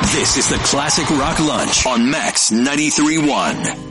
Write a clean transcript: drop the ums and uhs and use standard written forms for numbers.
This is the Classic Rock Lunch on Max 93.1.